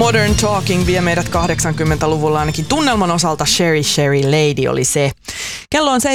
Modern Talking vie meidät 80-luvulla ainakin tunnelman osalta. Sherry Sherry Lady oli se. Kello on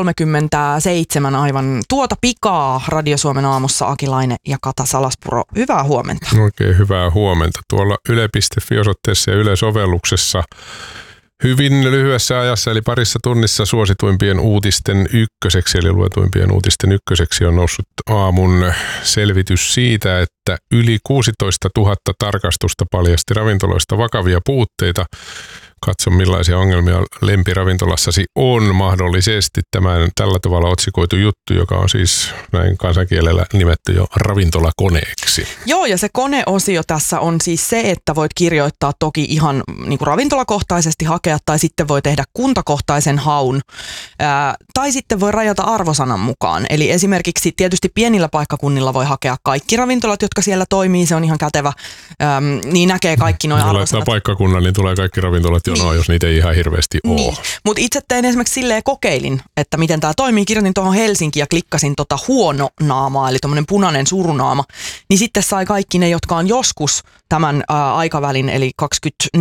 7.37 aivan tuota pikaa Radio Suomen aamussa Aki Laine ja Kata Salaspuro. Hyvää huomenta. Oikein hyvää huomenta. Tuolla yle.fi-osoitteessa ja Yle-sovelluksessa hyvin lyhyessä ajassa, eli parissa tunnissa suosituimpien uutisten ykköseksi, eli luetuimpien uutisten ykköseksi on noussut aamun selvitys siitä, että yli 16 000 tarkastusta paljasti ravintoloista vakavia puutteita. Katso, millaisia ongelmia lempiravintolassasi on mahdollisesti. Tällä tavalla otsikoitu juttu, joka on siis näin kansankielellä nimetty jo ravintolakoneeksi. Joo, ja se koneosio tässä on siis se, että voit kirjoittaa toki ihan niin kuin ravintolakohtaisesti hakea, tai sitten voi tehdä kuntakohtaisen haun, tai sitten voi rajata arvosanan mukaan. Eli esimerkiksi tietysti pienillä paikkakunnilla voi hakea kaikki ravintolat, jotka siellä toimii, se on ihan kätevä, niin näkee kaikki nuo arvosanat. Laittaa paikkakunnan, niin tulee kaikki ravintolat jonoon, jos niitä ei ihan hirveästi ole. Niin. Mutta itse tein esimerkiksi silleen kokeilin, että miten tämä toimii. Kirjoitin tuohon Helsinki ja klikkasin huono naamaa, eli tuommoinen punainen surunaama. Niin sitten sai kaikki ne, jotka on joskus tämän aikavälin, eli 24-26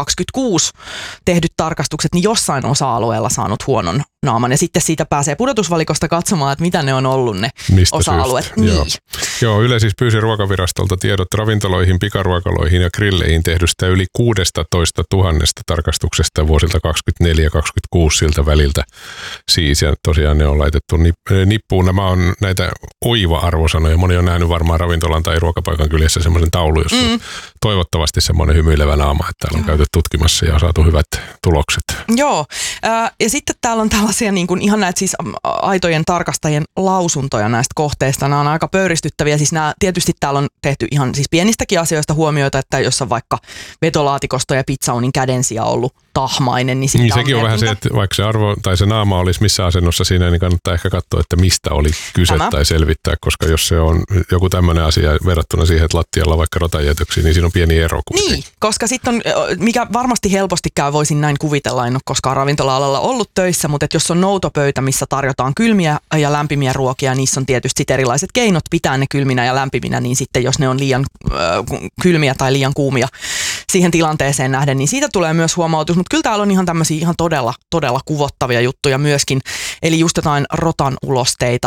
tehdyt tarkastukset, niin jossain osa-alueella saanut huonon naaman. Ja sitten siitä pääsee pudotusvalikosta katsomaan, että mitä ne on ollut ne mistä osa-alueet. Niin. Joo, Yle siis pyysi Ruokavirastolta tiedot ravintoloihin, pikaruokaloihin ja grilleihin tehdystä yli 16 000 tarkastuksesta vuosilta 24-26 siltä väliltä. Siis, ja tosiaan ne on laitettu nippuun. Nämä on näitä oiva-arvosanoja. Moni on nähnyt varmaan ravintolan tai ruokapaikan kyljessä semmoisen taulu, jossa on toivottavasti semmoinen hymyilevä naama, että täällä on käyty tutkimassa ja saatu hyvät tulokset. Joo, ja sitten täällä on tällaisia niin kuin ihan näitä siis aitojen tarkastajien lausuntoja näistä kohteista. Nämä on aika pöyristyttäviä. Siis tietysti täällä on tehty ihan siis pienistäkin asioista huomioita, että jos on vaikka vetolaatikosto ja pizzaunin kädensiä ollut tahmainen, niin sitten sekin on vähän se, että vaikka se arvo tai se naama olisi missä asennossa siinä, niin kannattaa ehkä katsoa, että mistä oli kyse tai selvittää, koska jos se on joku tämmöinen asia verrattuna siihen, että lattialla vaikka rotanjätöksiä, niin siinä on pieni ero kuitenkin. Niin, koska sitten on, mikä varmasti helposti käy, voisin näin kuvitella, en ole koskaan ravintola-alalla ollut töissä, mutta että jos on noutopöytä, missä tarjotaan kylmiä ja lämpimiä ruokia, niissä on tietysti erilaiset keinot pitää ne kylminä ja lämpiminä, niin sitten jos ne on liian kylmiä tai liian kuumia siihen tilanteeseen nähden, niin siitä tulee myös huomautus. Mutta kyllä täällä on ihan tämmöisiä ihan todella kuvottavia juttuja myöskin. Eli just jotain rotan ulosteita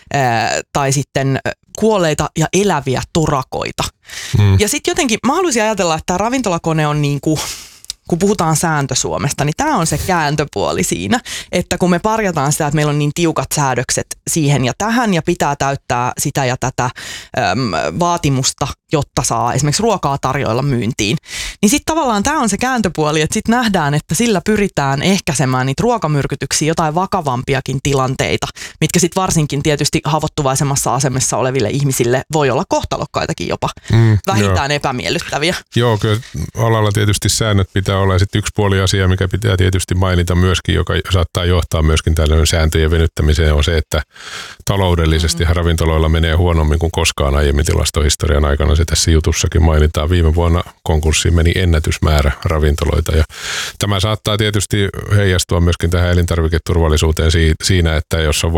tai sitten kuolleita ja eläviä torakoita. Ja sitten jotenkin mä haluaisin ajatella, että tämä ravintolakone on niin kuin, kun puhutaan sääntö-Suomesta, niin tämä on se kääntöpuoli siinä, että kun me parjataan sitä, että meillä on niin tiukat säädökset siihen ja tähän ja pitää täyttää sitä ja tätä vaatimusta, jotta saa esimerkiksi ruokaa tarjoilla myyntiin, niin sitten tavallaan tämä on se kääntöpuoli, että sitten nähdään, että sillä pyritään ehkäisemään niitä ruokamyrkytyksiä, jotain vakavampiakin tilanteita, mitkä sitten varsinkin tietysti haavoittuvaisemmassa asemassa oleville ihmisille voi olla kohtalokkaitakin jopa, vähintään epämiellyttäviä. Joo, kyllä alalla tietysti säännöt pitää olla. Ja sitten yksi puoli asia, mikä pitää tietysti mainita myöskin, joka saattaa johtaa myöskin tällainen sääntöjen venyttämiseen, on se, että taloudellisesti ravintoloilla menee huonommin kuin koskaan aiemmin tilastohistorian aikana. Se tässä jutussakin mainitaan. Viime vuonna konkurssiin meni ennätysmäärä ravintoloita. Ja tämä saattaa tietysti heijastua myöskin tähän elintarviketurvallisuuteen siinä, että jos on